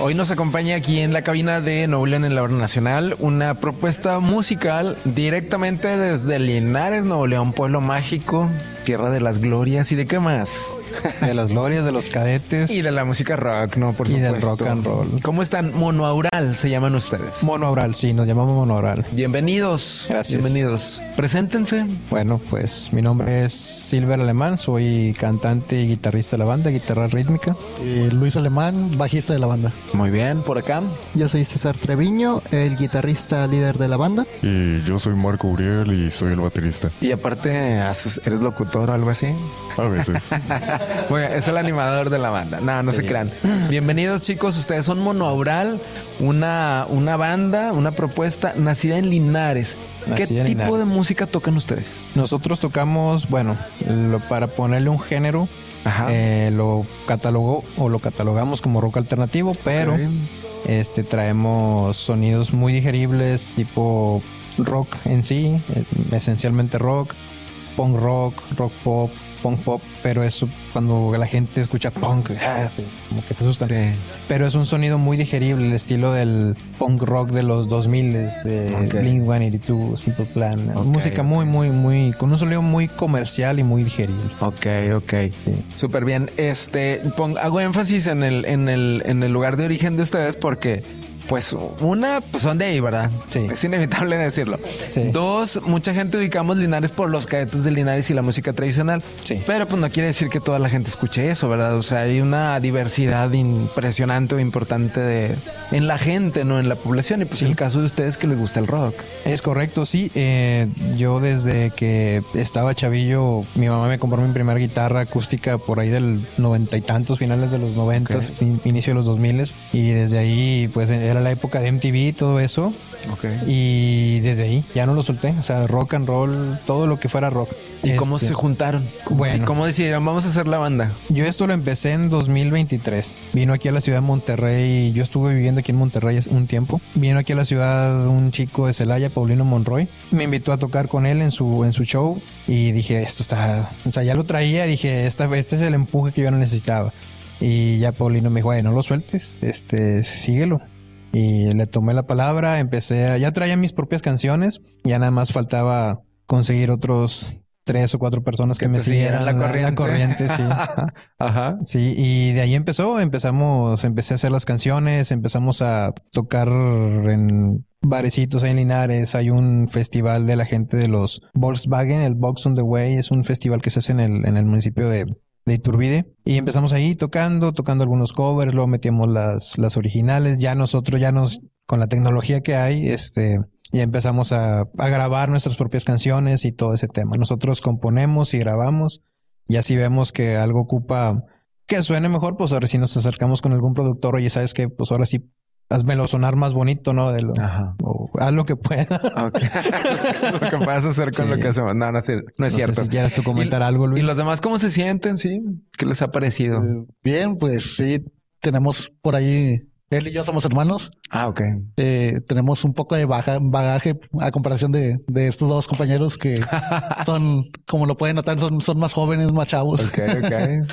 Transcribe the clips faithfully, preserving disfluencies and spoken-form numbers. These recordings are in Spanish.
Hoy nos acompaña aquí en la cabina de Nuevo León en la Hora Nacional una propuesta musical directamente desde Linares, Nuevo León, pueblo mágico, tierra de las glorias y de qué más. De las glorias, de los cadetes. Y de la música rock, ¿no? Por y supuesto. del rock and roll. ¿Cómo están? Monoaural se llaman ustedes. Monoaural, sí, nos llamamos Monoaural. Bienvenidos. Gracias. Bienvenidos. Preséntense. Bueno, pues mi nombre es Silver Alemán, soy cantante y guitarrista de la banda, guitarra rítmica. Eh, Luis Alemán, bajista de la banda. Muy bien, por acá. Yo soy César Treviño, el guitarrista líder de la banda. Y yo soy Marco Uriel y soy el baterista. Y aparte, haces- ¿eres locutor o algo así? A veces. Bueno, es el animador de la banda. No, no se crean. Bienvenidos, chicos. Ustedes son Monoaural, una, una banda, una propuesta nacida en Linares. ¿Qué Nacida en tipo Linares. de música tocan ustedes? Nosotros tocamos, bueno, lo- para ponerle un género, Ajá. eh, lo catalogó o lo catalogamos como rock alternativo, pero Ok. este traemos sonidos muy digeribles, tipo rock en sí, eh, esencialmente rock, punk rock, rock pop, punk pop, pero eso cuando la gente escucha punk, ah, sí, como que te asustan. Sí. Pero es un sonido muy digerible, el estilo del punk rock de los dos mil, de Ok. Blink ciento ochenta y dos, Simple Plan. Ok, Música ok. muy, muy, muy, con un sonido muy comercial y muy digerible. Ok, ok. Súper bien. Este, pon- hago énfasis en el, en el, en el lugar de origen de ustedes porque, pues, una, pues son de ahí, ¿verdad? Sí. Es inevitable decirlo. Sí. Dos, mucha gente ubicamos Linares por los cadetes de Linares y la música tradicional. Sí. Pero pues no quiere decir que toda la gente escuche eso, ¿verdad? O sea, hay una diversidad impresionante o importante de, en la gente, ¿no? En la población. Y pues Sí. en el caso de ustedes que les gusta el rock. Es correcto, sí. Eh, yo desde que estaba chavillo, mi mamá me compró mi primera guitarra acústica por ahí del noventa y tantos, finales de los noventas, Ok. in- inicio de los dos miles. Y desde ahí, pues era la época de M T V y todo eso. Ok. Y desde ahí ya no lo solté. O sea, rock and roll, todo lo que fuera rock. ¿Y cómo Este, se juntaron? Bueno. ¿Y cómo decidieron? Vamos a hacer la banda. Yo esto lo empecé en dos mil veintitrés. Vino aquí a la ciudad de Monterrey. Yo estuve viviendo aquí en Monterrey hace un tiempo. Vino aquí a la ciudad un chico de Celaya, Paulino Monroy. Me invitó a tocar con él en su, en su show. Y dije, esto está... O sea, ya lo traía. Dije, esta, este es el empuje que yo necesitaba. Y ya Paulino me dijo, "Ay, no lo sueltes. Este, síguelo." Y le tomé la palabra. Empecé a... Ya traía mis propias canciones. Ya nada más faltaba conseguir otros... tres o cuatro personas que, Que me te siguieran siguieran la la, la corriente. corriente, sí. Ajá. Sí, y de ahí empezó, empezamos, empecé a hacer las canciones, empezamos a tocar en barecitos ahí en Linares. Hay un festival de la gente de los Volkswagen, el Box on the Way, es un festival que se hace en el, en el municipio de, de Iturbide. Y empezamos ahí tocando, tocando algunos covers, luego metíamos las, las originales. Ya nosotros, ya nos, con la tecnología que hay, este, ya empezamos a, a grabar nuestras propias canciones y todo ese tema. Nosotros componemos y grabamos. Y así vemos que algo ocupa que suene mejor, pues ahora sí nos acercamos con algún productor. Oye, ¿sabes qué? Pues ahora sí, hazmelo sonar más bonito, ¿no? De lo, Ajá. o haz lo que pueda. Ok. Lo que puedas hacer con Sí. lo que hacemos. No, no es, cier- no es No sé cierto. si quieres tú comentar algo, Luis. ¿Y los demás cómo se sienten? Sí. ¿Qué les ha parecido? Eh, Bien, pues sí, tenemos por ahí, él y yo somos hermanos. Ah, ok. Eh, tenemos un poco de baja, bagaje a comparación de, de estos dos compañeros que son, como lo pueden notar, son, son más jóvenes, más chavos. Ok, ok.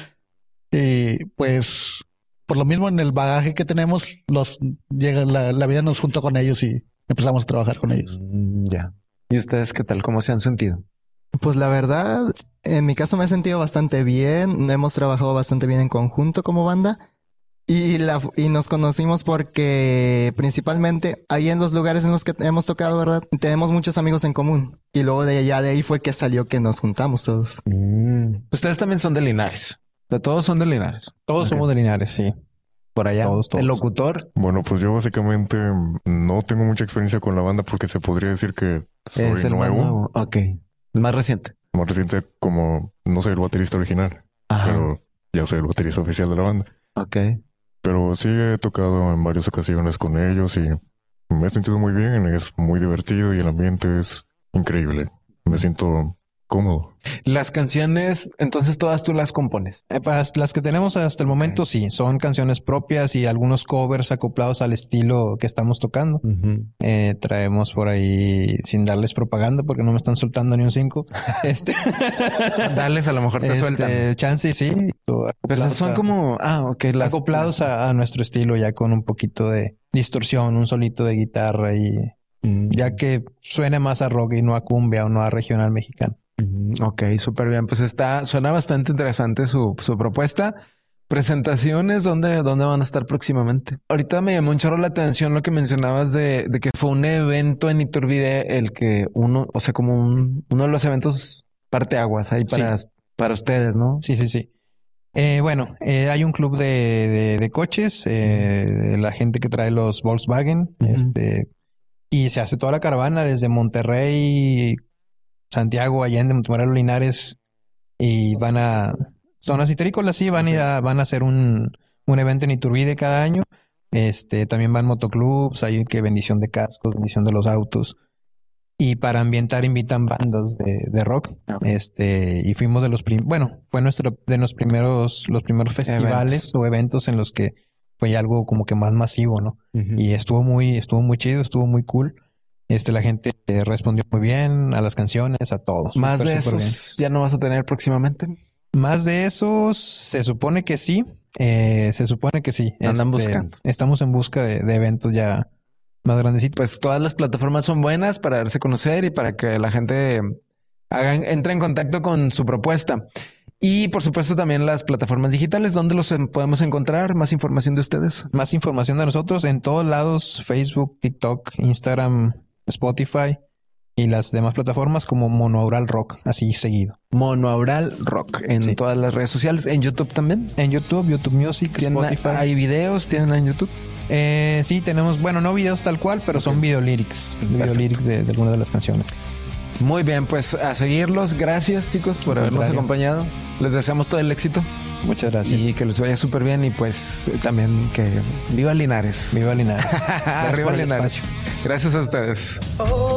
Y pues por lo mismo en el bagaje que tenemos, los llega la, la vida nos juntó con ellos y empezamos a trabajar con ellos. Mm, ya. ¿Y ustedes qué tal? ¿Cómo se han sentido? Pues la verdad, en mi caso me he sentido bastante bien. Hemos trabajado bastante bien en conjunto como banda. Y, la, y nos conocimos porque principalmente ahí en los lugares en los que hemos tocado, ¿verdad? Tenemos muchos amigos en común. Y luego de allá de ahí fue que salió que nos juntamos todos. Mm. Ustedes también son de Linares. De todos son de Linares. Todos Ok. somos de Linares, sí. Por allá. Todos, todos. El locutor Bueno, pues yo básicamente no tengo mucha experiencia con la banda porque se podría decir que soy es el más nuevo. nuevo. Ok. El más reciente. Más reciente como no soy el baterista original, Ajá. pero ya soy el baterista oficial de la banda. Ok. Pero sí he tocado en varias ocasiones con ellos y me he sentido muy bien. Es muy divertido y el ambiente es increíble. Me siento cómodo. Las canciones, entonces todas tú las compones. Eh, pues, las que tenemos hasta el momento, sí, son canciones propias y algunos covers acoplados al estilo que estamos tocando. Uh-huh. Eh, traemos por ahí, sin darles propaganda, porque no me están soltando ni un cinco. este, Darles a lo mejor te este, sueltan. chance, sí. Pero son a, como, ah, ok. Las, acoplados a, a nuestro estilo, ya con un poquito de distorsión, un solito de guitarra y Mm. ya que suene más a rock y no a cumbia o no a regional mexicano. Mm, ok, súper bien. Pues está, suena bastante interesante su, su propuesta. Presentaciones, ¿dónde, ¿dónde van a estar próximamente? Ahorita me llamó un chorro la atención lo que mencionabas de, de que fue un evento en Iturbide el que uno, o sea, como un, uno de los eventos parteaguas ahí para, Sí. para ustedes, ¿no? Sí, sí, sí. Eh, bueno, eh, hay un club de, de, de coches, eh, de la gente que trae los Volkswagen, Ujú. este, y se hace toda la caravana desde Monterrey, Santiago, Allende, Montemorelos, Linares, y van a zonas históricas, sí, van a ir a, van a hacer un, un evento en Iturbide cada año. Este, también van motoclubs, hay que bendición de cascos, bendición de los autos. Y para ambientar invitan bandas de, de rock. Okay. Este, y fuimos de los prim bueno, fue nuestro, de los primeros, los primeros festivales Eventos. o eventos en los que fue algo como que más masivo, ¿no? Uh-huh. Y estuvo muy, estuvo muy chido, estuvo muy cool. Este, la gente eh, respondió muy bien a las canciones, a todos. Más Súper, de súper esos ya no vas a tener próximamente. bien. Más de esos, se supone que sí. Eh, se supone que sí. Andan Este, buscando. Estamos en busca de, de eventos ya más grandecitos. Pues todas las plataformas son buenas para darse a conocer y para que la gente hagan, entre en contacto con su propuesta. Y por supuesto también las plataformas digitales, ¿dónde los en- podemos encontrar? Más información de ustedes. Más información de nosotros en todos lados: Facebook, TikTok, Instagram, Spotify y las demás plataformas como Monoaural Rock, así seguido. Monoaural Rock en Sí. todas las redes sociales, en YouTube también. En YouTube, YouTube Music, ¿Tienen, Spotify. hay videos, tienen en YouTube. Eh, sí, tenemos, bueno, no videos tal cual, pero son video lyrics, video Perfecto. lyrics de, de algunas de las canciones. Muy bien, pues a seguirlos. Gracias, chicos, por Al habernos contrario. acompañado. Les deseamos todo el éxito Muchas gracias. y que les vaya súper bien. Y pues también que viva Linares. Viva Linares. Arriba por el Linares. espacio. Gracias a ustedes.